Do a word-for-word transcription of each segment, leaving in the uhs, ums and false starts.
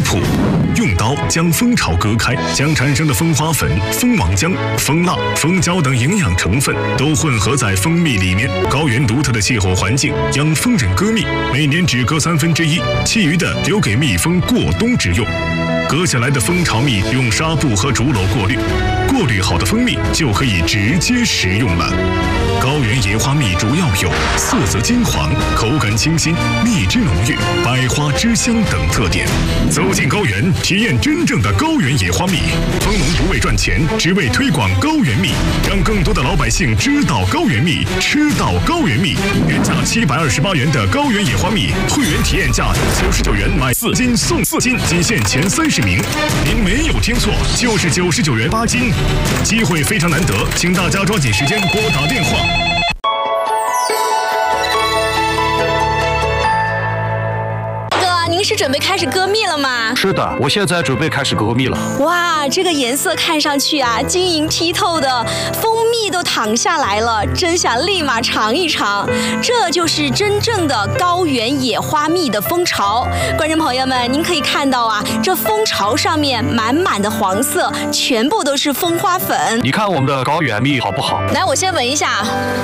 谱。用刀将蜂巢割开，将产生的蜂花粉、蜂王浆、蜂蜡、蜂胶等营养成分都混合在蜂蜜里面。高原独特的气候环境让蜂人割蜜每年只割三分之一，其余的留给蜜蜂过冬之用。割下来的蜂巢蜜用纱布和竹篓过滤，过滤好的蜂蜜就可以直接食用了。高原野花蜜主要有色泽金黄、口感清新、蜜汁浓郁、百花之香等特点。走进高原，体验真正的高原野花蜜。蜂农不为赚钱，只为推广高原蜜，让更多的老百姓知道高原蜜，吃到高原蜜。原价七百二十八元的高原野花蜜，会员体验价九十九元买四斤送四斤，仅限前三十名。您没有听错，就是九十九元八斤，机会非常难得，请大家抓紧时间拨打电话。 您是准备开始割蜜了吗？ 是的，我现在准备开始割蜜了。 哇，这个颜色看上去啊，晶莹剔透的，蜂蜜都淌下来了，真想立马尝一尝。这就是真正的高原野花蜜的蜂巢。观众朋友们，您可以看到啊，这蜂巢上面满满的黄色，全部都是蜂花粉。 你看我们的高原蜜好不好？ 来，我先闻一下。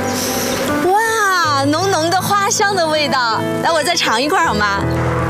哇，浓浓的花香的味道。来，我再尝一块好吗？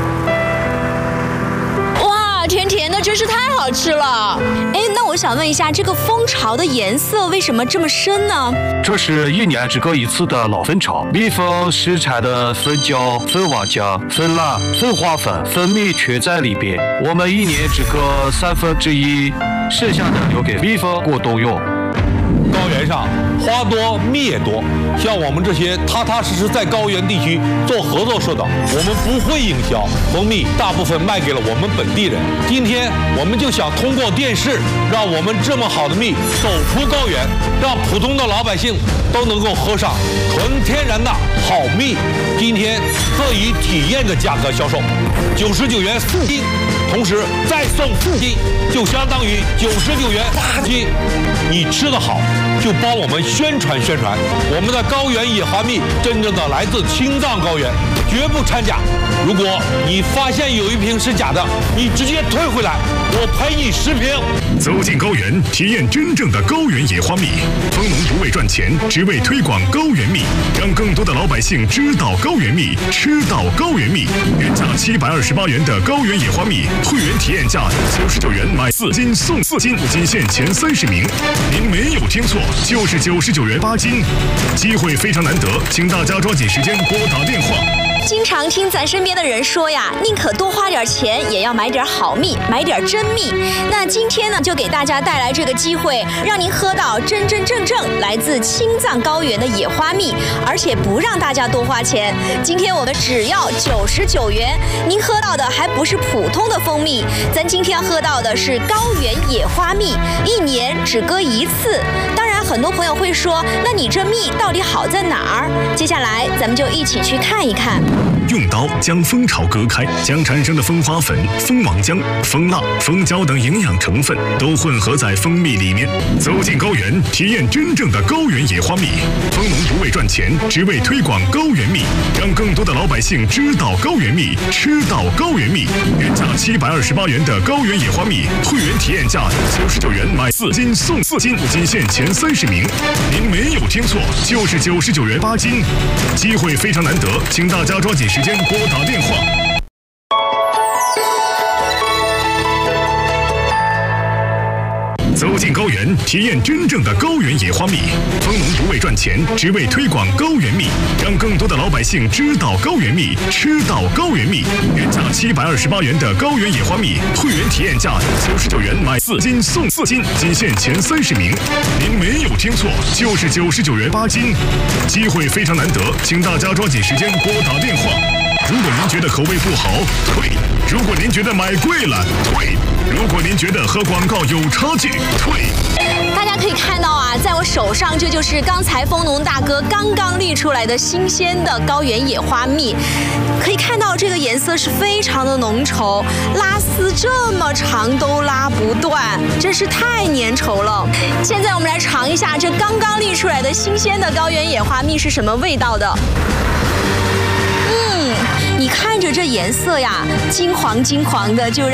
甜甜的，真是太好吃了。哎，那我想问一下，这个蜂巢的颜色为什么这么深呢？ 这是一年只割一次的老蜂巢，蜜蜂生产的蜂胶、蜂王浆、蜂蜡、蜂花粉、蜂蜜全在里边。我们一年只割三分之一，剩下的留给蜜蜂过冬用。 高原上花多蜜也多，像我们这些踏踏实实在高原地区做合作社的，我们不会营销，蜂蜜大部分卖给了我们本地人。今天我们就想通过电视，让我们这么好的蜜走出高原，让普通的老百姓都能够喝上纯天然的好蜜。今天特以体验的价格销售，九十九元四斤，同时再送四斤，就相当于九十九元八斤。你吃得好，就帮我们宣传宣传我们的高原野花蜜，真正的来自青藏高原，绝不掺假。如果你发现有一瓶是假的，你直接退回来，我赔你十瓶。 走进高原，体验真正的高原野花蜜。蜂农不为赚钱，只为推广高原蜜，让更多的老百姓知道高原蜜，吃到高原蜜。原价七百二十八元的高原野花蜜，会员体验价九十九元买四斤送四斤，仅限前三十名。您没有听错，就是九十九元八斤，机会非常难得，请大家抓紧时间拨打电话。 经常听咱身边的人说呀，宁可多花点钱，也要买点好蜜，买点真蜜。那今天呢，就给大家带来这个机会，让您喝到真真正正来自青藏高原的野花蜜，而且不让大家多花钱。今天我们只要九十九元，您喝到的还不是普通的蜂蜜，咱今天要喝到的是高原野花蜜，一年只割一次。当然，很多朋友会说，那你这蜜到底好在哪儿？接下来咱们就一起去看一看。 用刀将蜂巢割开，将产生的蜂花粉、蜂王浆、蜂蜡、蜂胶等营养成分都混合在蜂蜜里面。走进高原，体验真正的高原野花蜜。蜂农不为赚钱，只为推广高原蜜，让更多的老百姓知道高原蜜，吃到高原蜜。原价七百二十八元的高原野花蜜，会员体验价九十九元买四斤送四斤，仅限前三十名。您没有听错，就是九十九元八斤，机会非常难得，请大家抓紧时间拨打电话。走进高原，体验真正的高原野花蜜。蜂农不为赚钱，只为推广高原蜜，让更多的老百姓知道高原蜜，吃到高原蜜。原价七百二十八元的高原野花蜜，会员体验价九十九元买四斤送四斤，仅限前三十名。您没有听错，就是九十九元八斤，机会非常难得，请大家抓紧时间拨打电话。如果您觉得口味不好，退；如果您觉得买贵了，退；如果您觉得和广告有差距，退。 大家可以看到啊，在我手上，这就是刚才蜂农大哥刚刚沥出来的新鲜的高原野花蜜。可以看到这个颜色是非常的浓稠，拉丝这么长都拉不断，真是太粘稠了。现在我们来尝一下这刚刚沥出来的新鲜的高原野花蜜是什么味道的。嗯，你看着这颜色呀，金黄金黄的，就让